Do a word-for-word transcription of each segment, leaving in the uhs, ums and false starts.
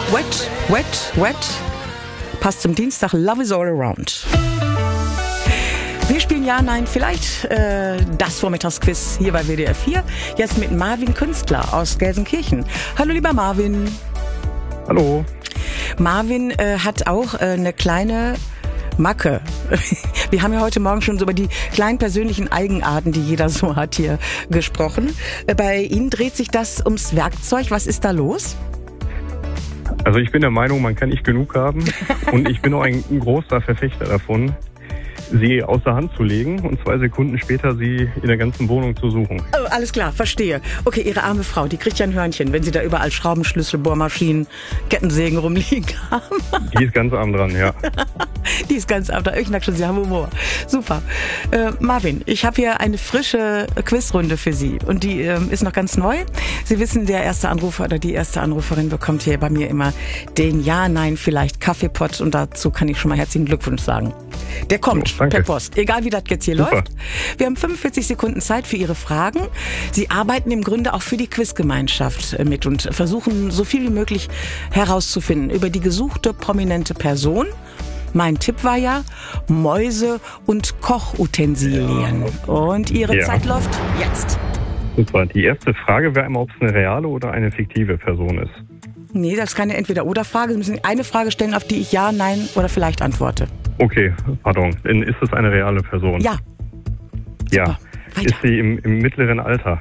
Wet, wet, wet. Passt zum Dienstag. Love is all around. Wir spielen Ja, Nein, vielleicht äh, das Vormittagsquiz hier bei W D R vier. Jetzt mit Marvin Künstler aus Gelsenkirchen. Hallo, lieber Marvin. Hallo. Marvin äh, hat auch äh, eine kleine Macke. Wir haben ja heute Morgen schon so über die kleinen persönlichen Eigenarten, die jeder so hat, hier gesprochen. Äh, bei Ihnen dreht sich das ums Werkzeug. Was ist da los? Also ich bin der Meinung, man kann nicht genug haben. Und ich bin auch ein, ein großer Verfechter davon, sie aus der Hand zu legen und zwei Sekunden später sie in der ganzen Wohnung zu suchen. Oh, alles klar, verstehe. Okay, Ihre arme Frau, die kriegt ja ein Hörnchen, wenn Sie da überall Schraubenschlüssel, Bohrmaschinen, Kettensägen rumliegen haben. Die ist ganz arm dran, ja. Die ist ganz arm dran. Ich merke schon, Sie haben Humor. Super. Äh, Marvin, ich habe hier eine frische Quizrunde für Sie und die äh, ist noch ganz neu. Sie wissen, der erste Anrufer oder die erste Anruferin bekommt hier bei mir immer den Ja, Nein, vielleicht Kaffeepott und dazu kann ich schon mal herzlichen Glückwunsch sagen. Der kommt. Oh, danke. Per Post. Egal, wie das jetzt hier Super. läuft. Wir haben fünfundvierzig Sekunden Zeit für Ihre Fragen. Sie arbeiten im Grunde auch für die Quizgemeinschaft mit und versuchen so viel wie möglich herauszufinden über die gesuchte prominente Person. Mein Tipp war ja Mäuse und Kochutensilien. Ja. Und Ihre Ja. Zeit läuft jetzt. Super. Die erste Frage wäre einmal, ob es eine reale oder eine fiktive Person ist. Nee, das ist keine Entweder-Oder-Frage. Sie müssen eine Frage stellen, auf die ich Ja, Nein oder vielleicht antworte. Okay, pardon. Dann ist es eine reale Person? Ja. Ja. Weiter. Ist sie im, im mittleren Alter?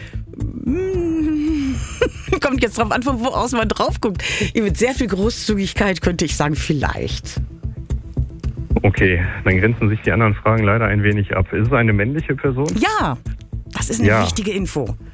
Kommt jetzt drauf an, von wo aus man drauf guckt. Mit sehr viel Großzügigkeit könnte ich sagen, vielleicht. Okay, dann grenzen sich die anderen Fragen leider ein wenig ab. Ist es eine männliche Person? Ja, das ist eine Ja. wichtige Info.